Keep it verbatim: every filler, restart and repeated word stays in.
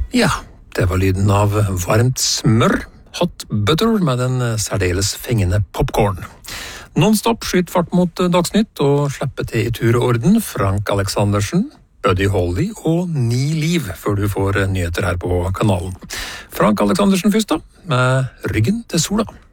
Ja, det var lyden av varmt smør, hot butter med den særdeles fengende popcorn. Non-stop skyt fart mot Dagsnytt og slipper til i tur og orden Frank Aleksandersen, Buddy Holly og Ni Liv før du får nyheter her på kanalen. Frank Aleksandersen først da, med Ryggen til sola.